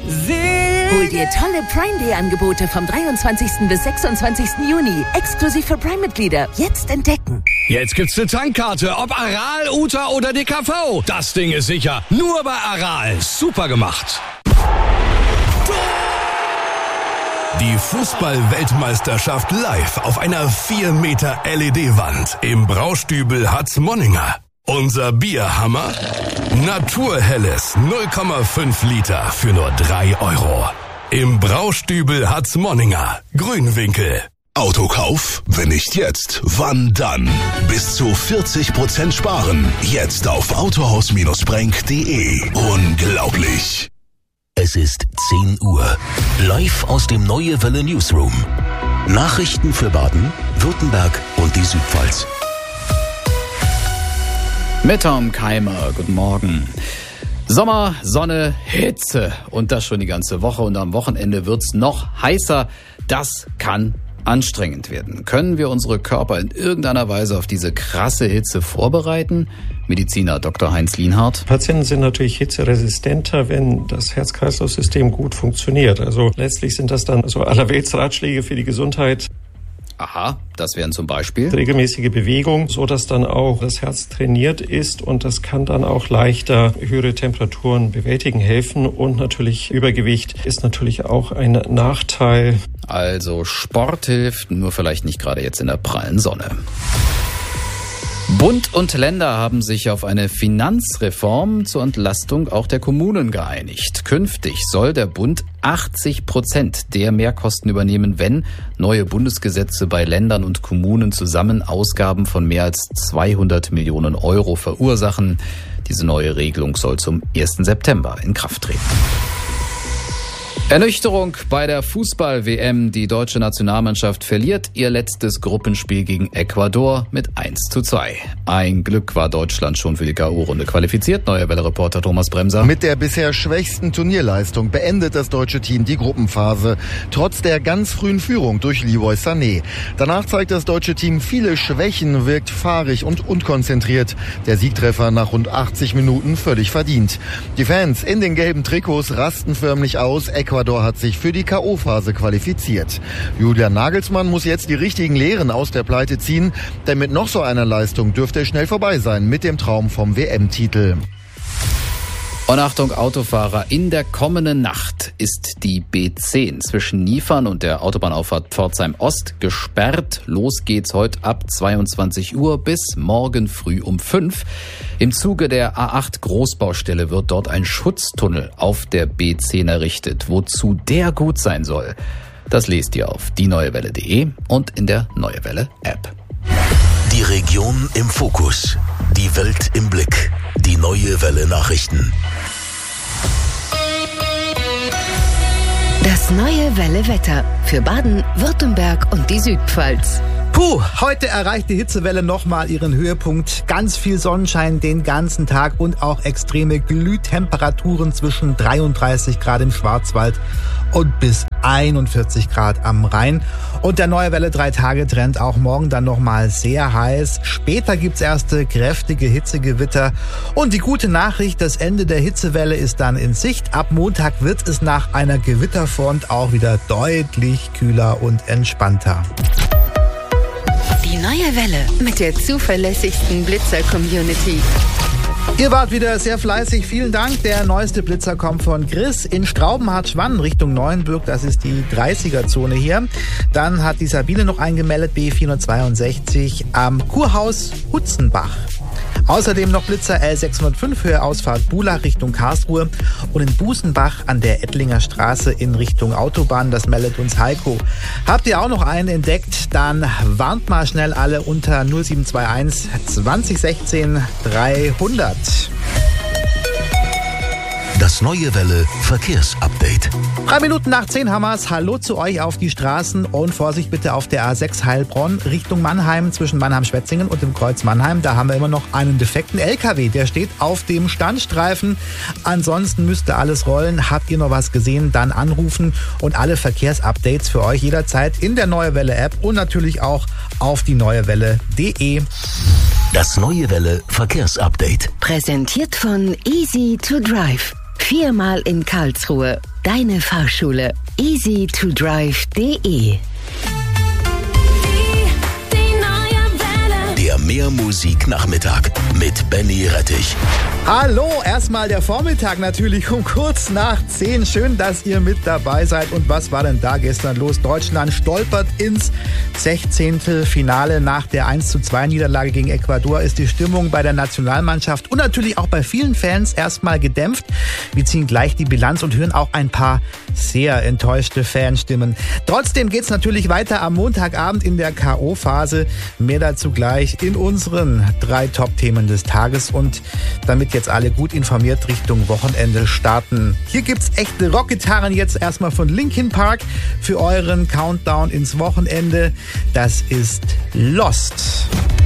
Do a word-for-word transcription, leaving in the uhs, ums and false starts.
Hol dir tolle Prime Day Angebote vom dreiundzwanzigsten bis sechsundzwanzigsten Juni. Exklusiv für Prime-Mitglieder. Jetzt entdecken. Jetzt gibt's eine Tankkarte. Ob Aral, Uta oder D K V. Das Ding ist sicher. Nur bei Aral. Super gemacht. Die Fußball-Weltmeisterschaft live auf einer vier Meter L E D-Wand im Braustübel Hatz-Monninger. Unser Bierhammer? Naturhelles null Komma fünf Liter für nur drei Euro. Im Braustübel Hatz-Monninger. Grünwinkel. Autokauf? Wenn nicht jetzt, wann dann? Bis zu vierzig Prozent sparen. Jetzt auf autohaus Bindestrich brenk Punkt de. Unglaublich. Es ist zehn Uhr. Live aus dem Neue Welle Newsroom. Nachrichten für Baden, Württemberg und die Südpfalz. Mit Tom Keimer, guten Morgen. Sommer, Sonne, Hitze und das schon die ganze Woche und am Wochenende wird's noch heißer. Das kann anstrengend werden. Können wir unsere Körper in irgendeiner Weise auf diese krasse Hitze vorbereiten? Mediziner Doktor Heinz Lienhardt. Patienten sind natürlich hitzeresistenter, wenn das Herz-Kreislauf-System gut funktioniert. Also letztlich sind das dann so allerwelts Ratschläge für die Gesundheit. Aha, das wären zum Beispiel regelmäßige Bewegung, so dass dann auch das Herz trainiert ist und das kann dann auch leichter höhere Temperaturen bewältigen helfen und natürlich Übergewicht ist natürlich auch ein Nachteil. Also Sport hilft, nur vielleicht nicht gerade jetzt in der prallen Sonne. Bund und Länder haben sich auf eine Finanzreform zur Entlastung auch der Kommunen geeinigt. Künftig soll der Bund achtzig Prozent der Mehrkosten übernehmen, wenn neue Bundesgesetze bei Ländern und Kommunen zusammen Ausgaben von mehr als zweihundert Millionen Euro verursachen. Diese neue Regelung soll zum ersten September in Kraft treten. Ernüchterung bei der Fußball-W M. Die deutsche Nationalmannschaft verliert ihr letztes Gruppenspiel gegen Ecuador mit eins zu zwei. Ein Glück war Deutschland schon für die K O-Runde qualifiziert. Neue Welle-Reporter Thomas Bremser. Mit der bisher schwächsten Turnierleistung beendet das deutsche Team die Gruppenphase. Trotz der ganz frühen Führung durch Leroy Sané. Danach zeigt das deutsche Team viele Schwächen, wirkt fahrig und unkonzentriert. Der Siegtreffer nach rund achtzig Minuten völlig verdient. Die Fans in den gelben Trikots rasten förmlich aus. Ecuador Ecuador hat sich für die K O-Phase qualifiziert. Julian Nagelsmann muss jetzt die richtigen Lehren aus der Pleite ziehen, denn mit noch so einer Leistung dürfte es schnell vorbei sein mit dem Traum vom W M-Titel. Und Achtung, Autofahrer, in der kommenden Nacht ist die B zehn zwischen Niefern und der Autobahnauffahrt Pforzheim Ost gesperrt. Los geht's heute ab zweiundzwanzig Uhr bis morgen früh um fünf. Im Zuge der A acht Großbaustelle wird dort ein Schutztunnel auf der B zehn errichtet. Wozu der gut sein soll, das lest ihr auf die neue welle punkt de und in der Neue Welle App. Die Region im Fokus, die Welt im Blick, die Neue Welle Nachrichten. Das Neue Welle Wetter für Baden, Württemberg und die Südpfalz. Puh, heute erreicht die Hitzewelle nochmal ihren Höhepunkt. Ganz viel Sonnenschein den ganzen Tag und auch extreme Glühtemperaturen zwischen dreiunddreißig Grad im Schwarzwald und bis einundvierzig Grad am Rhein. Und der Neue Welle drei Tage Trend auch morgen dann nochmal sehr heiß. Später gibt's erste kräftige Hitzegewitter. Und die gute Nachricht, das Ende der Hitzewelle ist dann in Sicht. Ab Montag wird es nach einer Gewitterfront auch wieder deutlich kühler und entspannter. Die Neue Welle mit der zuverlässigsten Blitzer-Community. Ihr wart wieder sehr fleißig, vielen Dank. Der neueste Blitzer kommt von Chris in Straubenhardt-Schwann Richtung Neuenbürg, das ist die dreißiger-Zone hier. Dann hat die Sabine noch eingemeldet, B vierhundertzweiundsechzig am Kurhaus Hutzenbach. Außerdem noch Blitzer L sechshundertfünf Höhe Ausfahrt Bulach Richtung Karlsruhe und in Busenbach an der Ettlinger Straße in Richtung Autobahn. Das meldet uns Heiko. Habt ihr auch noch einen entdeckt? Dann warnt mal schnell alle unter null sieben zwei eins zwanzig sechzehn dreihundert. Das Neue Welle Verkehrsupdate. Drei Minuten nach zehn Hammers. Hallo zu euch auf die Straßen und Vorsicht bitte auf der A sechs Heilbronn Richtung Mannheim zwischen Mannheim-Schwetzingen und dem Kreuz Mannheim. Da haben wir immer noch einen defekten L K W. Der steht auf dem Standstreifen. Ansonsten müsste alles rollen. Habt ihr noch was gesehen? Dann anrufen und alle Verkehrsupdates für euch jederzeit in der Neue Welle App und natürlich auch auf die neuewelle punkt de. Das Neue Welle Verkehrsupdate. Präsentiert von Easy to Drive. Viermal in Karlsruhe. deine Fahrschule. easy to drive punkt de. Der Mehrmusik-Nachmittag mit Benny Rettich. Hallo, erstmal der Vormittag natürlich um kurz nach zehn. Schön, dass ihr mit dabei seid. Und was war denn da gestern los? Deutschland stolpert ins sechzehnte Finale. Nach der eins zu zwei Niederlage gegen Ecuador ist die Stimmung bei der Nationalmannschaft und natürlich auch bei vielen Fans erstmal gedämpft. Wir ziehen gleich die Bilanz und hören auch ein paar sehr enttäuschte Fanstimmen. Trotzdem geht's natürlich weiter am Montagabend in der K O-Phase. Mehr dazu gleich in unseren drei Top-Themen des Tages. Und damit jetzt alle gut informiert Richtung Wochenende starten. Hier gibt's echte Rockgitarren jetzt erstmal von Linkin Park für euren Countdown ins Wochenende. Das ist Lost.